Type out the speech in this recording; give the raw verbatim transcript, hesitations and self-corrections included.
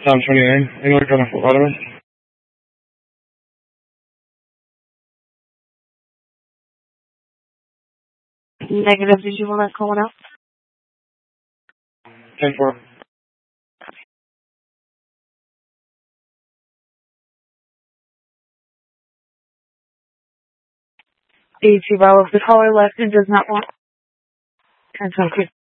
Tom twenty-nine, England on Ottoman. Negative, did you want that calling out? ten four. eighty Bravo, the caller left and does not want. ten four.